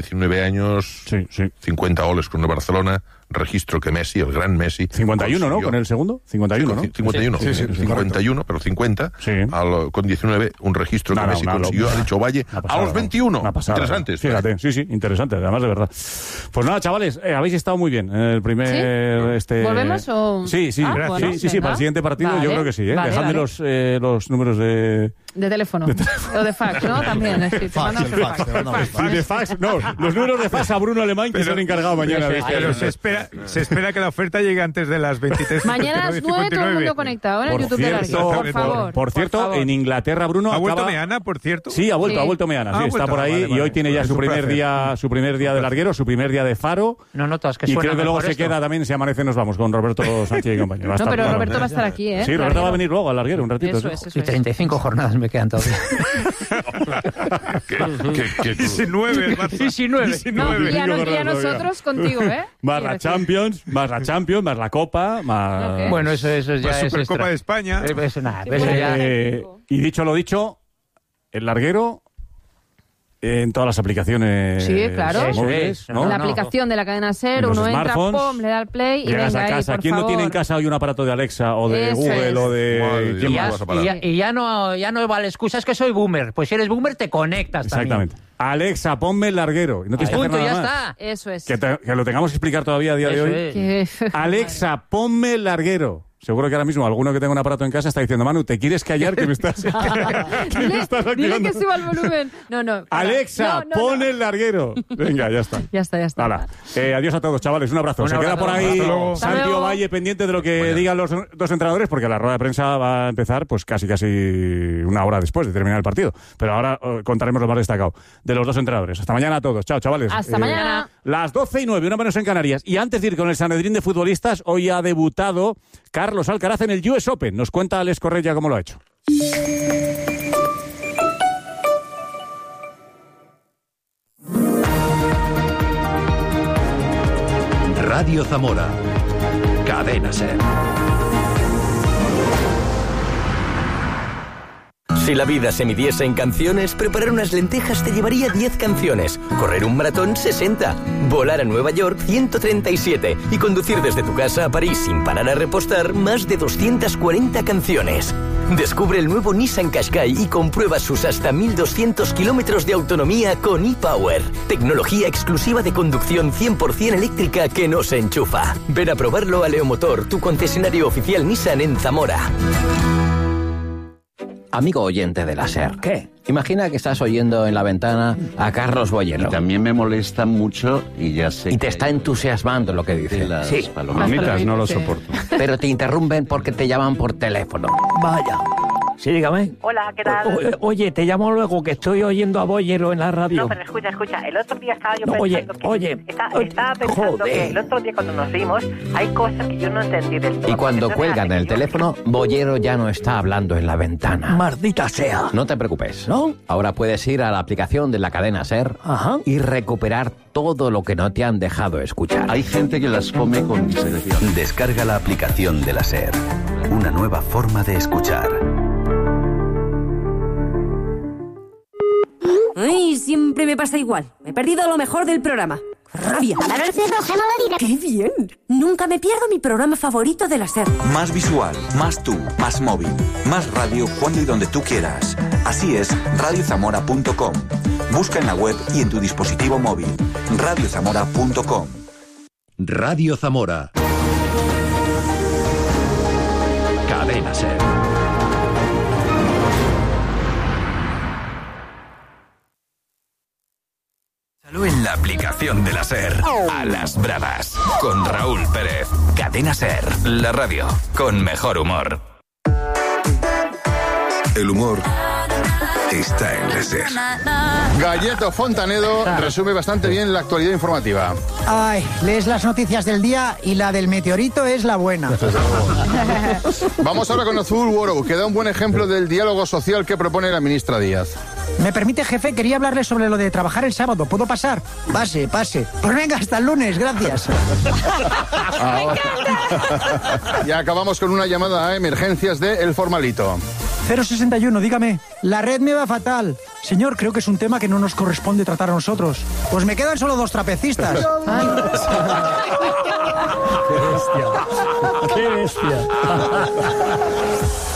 19 años, Sí. 50 goles con el Barcelona, registro que Messi, el gran Messi... 51, ¿no? Con el segundo. 51, ¿no? 51, Sí, 51, pero 50. Sí. Con 19, un registro que Messi consiguió, ha dicho Valle, a los 21. Interesante. Fíjate, sí, interesante, además de verdad. Pues nada, chavales, habéis estado muy bien en el primer... ¿Volvemos o...? Sí, gracias. Bueno, sí, para el siguiente partido yo creo que sí, ¿eh? Vale, Dejadme los números de teléfono. O de fax, ¿no? También. Sí, de fax, no, los números de fax a Bruno Alemán, que se han encargado mañana. Pero se espera que la oferta llegue antes de las 23. Mañana a las 9 todo el mundo conectado en el YouTube de Larguero, por favor. Por cierto, en Inglaterra, Bruno... ¿Ha vuelto Meana, por cierto? Sí, ha vuelto Meana, sí, está por ahí y hoy tiene ya su primer día de Larguero, su primer día de Faro. No notas que y suena creo que luego mejor se esto. queda también, se amanece, nos vamos con Roberto Sánchez y compañía. No, pero Roberto va a estar aquí, ¿eh? Sí, Roberto va a venir luego al Larguero un ratito. Eso es. Y 35 jornadas me quedan todavía. 19. No, y a nosotros contigo, ¿eh? Más la Champions, más la Copa, más... Okay. Bueno, eso ya es Supercopa de España. Eso nada, eso ya... Y dicho lo dicho, el Larguero en todas las aplicaciones Sí, claro. móviles, ¿no? La aplicación de la cadena SER, En los uno entra, smartphones, pum, le da al play y llegas venga a casa. ahí, por ¿Quién no favor. tiene en casa hoy un aparato de Alexa o de Eso Google es. o de... Madre ¿quién Dios, más? vas a parar. Y ya no vale excusa, es que soy boomer. Pues si eres boomer te conectas Exactamente. también. Alexa, ponme el Larguero. Y no tienes que hacer Punto, nada ya más. está. Eso es. Que lo tengamos que explicar todavía a día de Eso hoy. es. Alexa, ponme el Larguero. Seguro que ahora mismo alguno que tenga un aparato en casa está diciendo, Manu, ¿te quieres callar que me estás, Dile activando? que suba el volumen. No. Alexa, pon el Larguero. Venga, ya está. Ya está. Hala. Adiós a todos, chavales. Un abrazo. Se queda por ahí Hasta luego. Santiago Valle pendiente de lo que digan los dos entrenadores, porque la rueda de prensa va a empezar pues casi una hora después de terminar el partido. Pero ahora contaremos lo más destacado de los dos entrenadores. Hasta mañana a todos. Chao, chavales. Hasta mañana. Las 12:09, una menos en Canarias. Y antes de ir con el Sanedrín de futbolistas, hoy ha debutado Carlos Alcaraz en el US Open. Nos cuenta Alex Correia cómo lo ha hecho. Radio Zamora. Cadena SER. Si la vida se midiese en canciones, preparar unas lentejas te llevaría 10 canciones, correr un maratón 60, volar a Nueva York 137 y conducir desde tu casa a París sin parar a repostar más de 240 canciones. Descubre el nuevo Nissan Qashqai y comprueba sus hasta 1.200 kilómetros de autonomía con ePower. Tecnología exclusiva de conducción 100% eléctrica que no se enchufa. Ven a probarlo a Leomotor, tu concesionario oficial Nissan en Zamora. Amigo oyente de la SER. ¿Qué? Imagina que estás oyendo en la ventana a Carlos Boyero. Y también me molesta mucho y ya sé y te está entusiasmando lo que dice. Las sí. palomitas no lo soporto. Pero te interrumpen porque te llaman por teléfono. Vaya. Sí, dígame. Hola, ¿qué tal? Oye, te llamo luego, que estoy oyendo a Boyero en la radio. No, pero escucha. El otro día estaba yo No, pensando estaba pensando que el otro día cuando nos vimos hay cosas que yo no entendí del todo. Y cuando Entonces, cuelgan el teléfono, Boyero ya no está hablando en la ventana. Maldita sea. No te preocupes. ¿No? Ahora puedes ir a la aplicación de la cadena SER y recuperar todo lo que no te han dejado escuchar. Hay gente que las come con discreción. Descarga la aplicación de la SER. Una nueva forma de escuchar. Ay, siempre me pasa igual. Me he perdido lo mejor del programa. ¡Rabia! ¡Qué bien! Nunca me pierdo mi programa favorito de la SER. Más visual, más tú, más móvil, más radio cuando y donde tú quieras. Así es, radiozamora.com. Busca en la web y en tu dispositivo móvil. radiozamora.com. Radio Zamora. Cadena SER. En la aplicación de la SER. A las bravas. Con Raúl Pérez. Cadena SER. La radio. Con mejor humor. El humor está en la SER. Galleto Fontanedo resume bastante bien la actualidad informativa. Ay, lees las noticias del día y la del meteorito es la buena. Vamos ahora con Azul World, que da un buen ejemplo del diálogo social que propone la ministra Díaz. ¿Me permite, jefe? Quería hablarle sobre lo de trabajar el sábado. ¿Puedo pasar? Pase. Pues venga, hasta el lunes, gracias. Ya acabamos con una llamada a emergencias de El Formalito. 061, dígame. La red me va fatal. Señor, creo que es un tema que no nos corresponde tratar a nosotros. Pues me quedan solo 2 trapecistas. ¡Qué bestia! ¡Qué bestia!